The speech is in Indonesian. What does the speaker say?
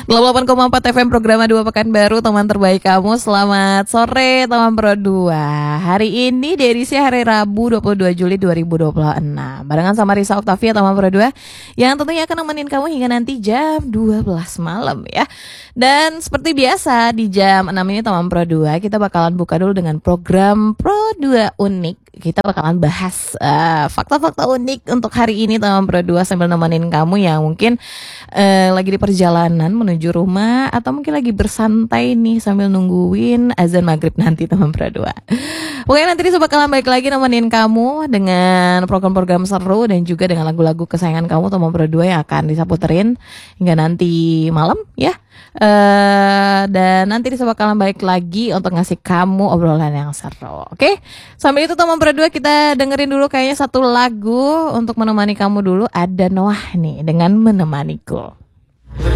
88,4 FM program 2 Pekanbaru, teman terbaik kamu. Selamat sore teman Pro 2. Hari ini di edisi hari Rabu 22 Juli 2026. Barengan sama Risa Oktavia teman Pro 2 yang tentunya akan nemenin kamu hingga nanti jam 12 malam ya. Dan seperti biasa di jam 6 ini teman Pro 2 kita bakalan buka dulu dengan program Pro 2 unik. Kita bakalan bahas fakta-fakta unik untuk hari ini teman Pro 2 sambil nemenin kamu yang mungkin lagi di perjalanan menuju rumah atau mungkin lagi bersantai nih sambil nungguin azan maghrib nanti teman Pro 2. Pokoknya nanti Risa bakalan balik lagi nemenin kamu dengan program-program seru dan juga dengan lagu-lagu kesayangan kamu teman Pro 2 yang akan Risa puterin hingga nanti malam ya. Dan nanti Risa bakalan balik lagi untuk ngasih kamu obrolan yang seru. Oke? Sambil itu teman Pro 2 kita dengerin dulu kayaknya satu lagu untuk menemani kamu dulu. Ada Noah nih dengan Menemaniku.